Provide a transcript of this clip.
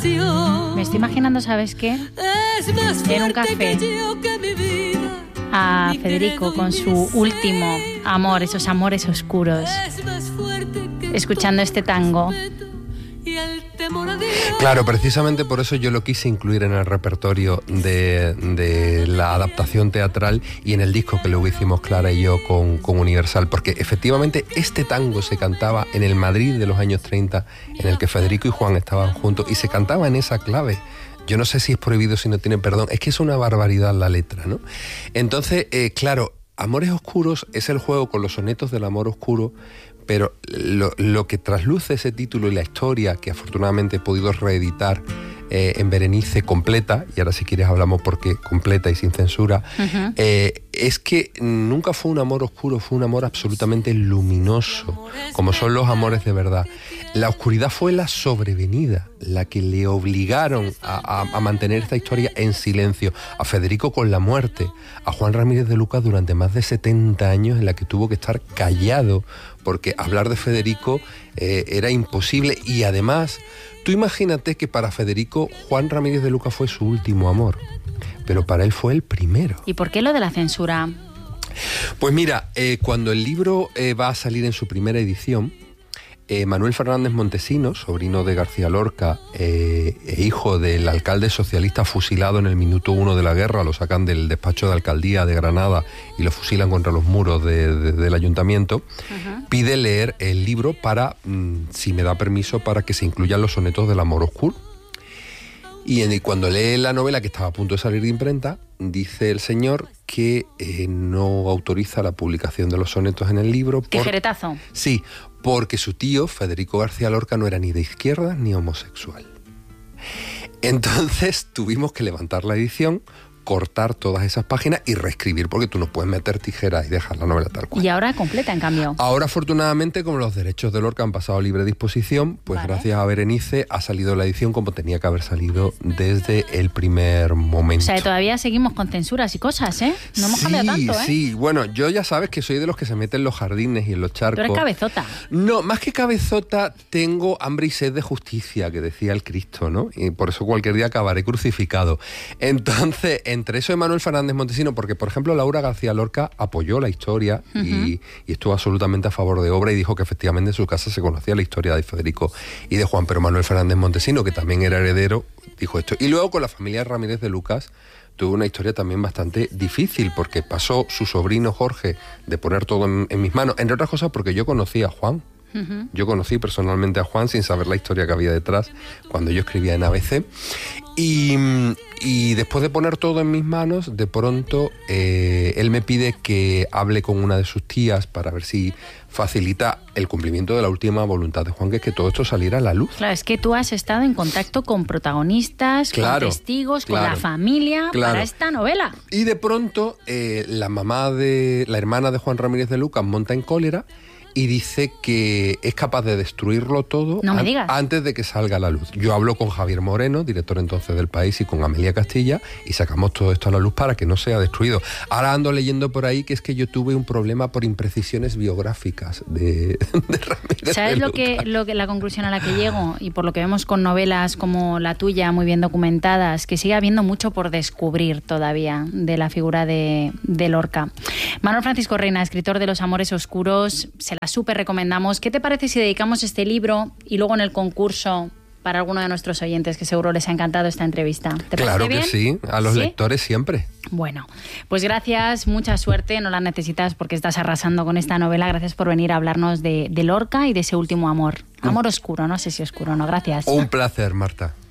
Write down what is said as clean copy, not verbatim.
Me estoy imaginando, ¿sabes qué? En un café a Federico con su último amor, esos amores oscuros, escuchando este tango. Claro, precisamente por eso yo lo quise incluir en el repertorio de la adaptación teatral y en el disco que luego hicimos Clara y yo con Universal, porque efectivamente este tango se cantaba en el Madrid de los años 30, en el que Federico y Juan estaban juntos, y se cantaba en esa clave. Yo no sé si es prohibido, si no tiene perdón, es que es una barbaridad la letra, ¿no? Entonces, claro, Amores Oscuros es el juego con los sonetos del amor oscuro, pero lo que trasluce ese título y la historia, que afortunadamente he podido reeditar en Berenice completa, y ahora si quieres hablamos porque completa y sin censura, es que nunca fue un amor oscuro, fue un amor absolutamente luminoso, como son los amores de verdad. La oscuridad fue la sobrevenida, la que le obligaron a mantener esta historia en silencio, a Federico con la muerte, a Juan Ramírez de Lucas durante más de 70 años en la que tuvo que estar callado, porque hablar de Federico era imposible. Y además, tú imagínate que para Federico Juan Ramírez de Lucas fue su último amor, pero para él fue el primero. ¿Y por qué lo de la censura? Pues mira, cuando el libro va a salir en su primera edición, Manuel Fernández Montesinos, sobrino de García Lorca e hijo del alcalde socialista fusilado en el minuto 1 de la guerra, lo sacan del despacho de alcaldía de Granada y lo fusilan contra los muros del ayuntamiento, pide leer el libro para, si me da permiso, para que se incluyan los sonetos del amor oscuro. Y cuando lee la novela, que estaba a punto de salir de imprenta, dice el señor que no autoriza la publicación de los sonetos en el libro. ¿Tijeretazo? Sí, porque su tío, Federico García Lorca, no era ni de izquierdas ni homosexual. Entonces tuvimos que levantar la edición, cortar todas esas páginas y reescribir, porque tú no puedes meter tijeras y dejar la novela tal cual. Y ahora completa, en cambio. Ahora, afortunadamente, como los derechos de Lorca han pasado a libre disposición, pues vale, gracias a Berenice ha salido la edición como tenía que haber salido desde el primer momento. O sea, todavía seguimos con censuras y cosas, ¿eh? No hemos cambiado tanto, ¿eh? Sí, bueno, yo ya sabes que soy de los que se meten en los jardines y en los charcos. Tú eres cabezota. No, más que cabezota, tengo hambre y sed de justicia, que decía el Cristo, ¿no? Y por eso cualquier día acabaré crucificado. Entonces, entre eso de Manuel Fernández Montesinos, porque por ejemplo Laura García Lorca apoyó la historia y estuvo absolutamente a favor de obra y dijo que efectivamente en su casa se conocía la historia de Federico y de Juan, pero Manuel Fernández Montesinos, que también era heredero, dijo esto. Y luego con la familia Ramírez de Lucas tuvo una historia también bastante difícil, porque pasó su sobrino Jorge de poner todo en mis manos, entre otras cosas porque yo conocí a Juan. Yo conocí personalmente a Juan sin saber la historia que había detrás cuando yo escribía en ABC. Y después de poner todo en mis manos, de pronto él me pide que hable con una de sus tías para ver si facilita el cumplimiento de la última voluntad de Juan, que es que todo esto saliera a la luz. Claro, es que tú has estado en contacto con protagonistas, con testigos, con la familia para esta novela. Y de pronto la hermana de Juan Ramírez de Lucas monta en cólera y dice que es capaz de destruirlo todo antes de que salga a la luz. Yo hablo con Javier Moreno, director entonces del País, y con Amelia Castilla, y sacamos todo esto a la luz para que no sea destruido. Ahora ando leyendo por ahí que es que yo tuve un problema por imprecisiones biográficas de Ramírez. ¿Sabes lo que la conclusión a la que llego? Y por lo que vemos con novelas como la tuya, muy bien documentadas, que sigue habiendo mucho por descubrir todavía de la figura de Lorca. Manuel Francisco Reina, escritor de Los Amores Oscuros, se la súper recomendamos. ¿Qué te parece si dedicamos este libro y luego en el concurso para alguno de nuestros oyentes, que seguro les ha encantado esta entrevista? ¿Te claro parece bien? Que sí, a los lectores siempre. Bueno, pues gracias, mucha suerte, no la necesitas porque estás arrasando con esta novela. Gracias por venir a hablarnos de Lorca y de ese último amor. Amor oscuro, no sé si oscuro o no, gracias. Un placer, Marta.